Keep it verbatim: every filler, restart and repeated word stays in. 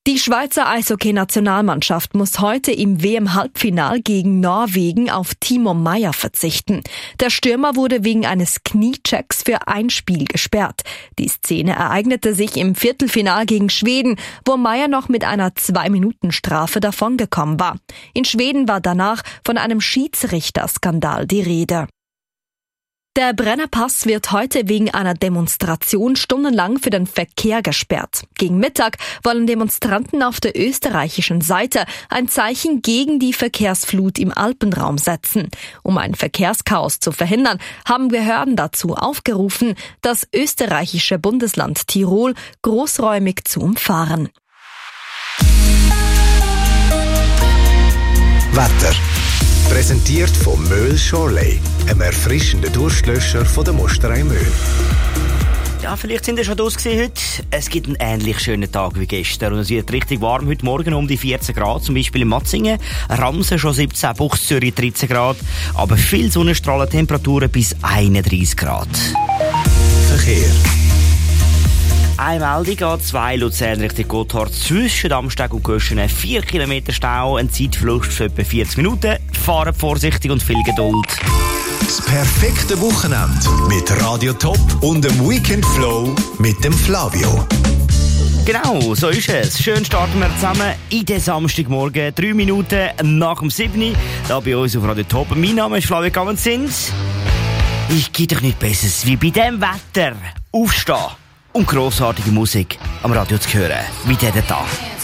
Die Schweizer Eishockey-Nationalmannschaft muss heute im W M-Halbfinal gegen Norwegen auf Timo Meier verzichten. Der Stürmer wurde wegen eines Kniechecks für ein Spiel gesperrt. Die Szene ereignete sich im Viertelfinal gegen Schweden, wo Meier noch mit einer Zwei-Minuten-Strafe davongekommen war. In Schweden war danach von einem Schiedsrichterskandal die Rede. Der Brennerpass wird heute wegen einer Demonstration stundenlang für den Verkehr gesperrt. Gegen Mittag wollen Demonstranten auf der österreichischen Seite ein Zeichen gegen die Verkehrsflut im Alpenraum setzen. Um ein Verkehrschaos zu verhindern, haben Behörden dazu aufgerufen, das österreichische Bundesland Tirol großräumig zu umfahren. Wetter. Präsentiert von Möhl Shorley, einem erfrischenden Durstlöscher von der Musterei Möhl. Ja, vielleicht sind ihr schon draus gewesen heute. Es gibt einen ähnlich schönen Tag wie gestern und es wird richtig warm heute Morgen um die vierzehn Grad, zum Beispiel in Matzingen, Ramsen schon siebzehn, Buchs Zürich dreizehn Grad, aber viel Sonnenstrahlen, Temperaturen bis einunddreissig Grad. Verkehr. Eine Meldung an zwei Luzern Richtung Gotthard zwischen Amsteg und Göschenen. vier Kilometer Stau, ein Zeitverlust von etwa vierzig Minuten. Fahren vorsichtig und viel Geduld. Das perfekte Wochenende mit Radio Top und dem Weekend Flow mit dem Flavio. Genau, so ist es. Schön starten wir zusammen in den Samstagmorgen. Drei Minuten nach dem sieben. Da bei uns auf Radio Top. Mein Name ist Flavio Cavazzins. Ich gebe doch nicht Besseres wie bei diesem Wetter aufstehen und grossartige Musik am Radio zu hören. Wie dieser da.